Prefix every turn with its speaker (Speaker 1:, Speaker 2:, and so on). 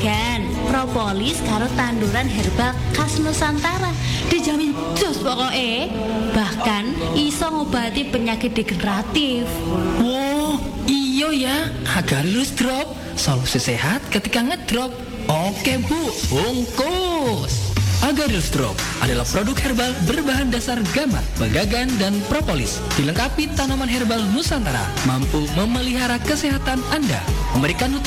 Speaker 1: bagan, propolis karo tanduran herbal khas Nusantara. Dijamin jos pokoknya. Bahkan iso ngobati penyakit degeneratif.
Speaker 2: Oh, iyo ya. Agarus drop, solusi sehat ketika ngedrop. Oke Bu, bungkus. Agarus Drop adalah produk herbal berbahan dasar gamat, pegagan, dan propolis. Dilengkapi tanaman herbal Nusantara, mampu memelihara kesehatan Anda, memberikan nutrisi